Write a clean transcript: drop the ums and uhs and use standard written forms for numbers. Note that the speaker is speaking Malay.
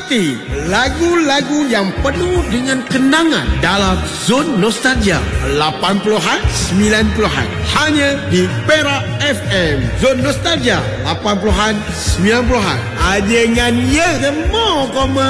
Menikmati lagu-lagu yang penuh dengan kenangan dalam Zon Nostalgia 80-an, 90-an. Hanya di Perak FM. Zon Nostalgia 80-an, 90-an. Dengan ya semua komen.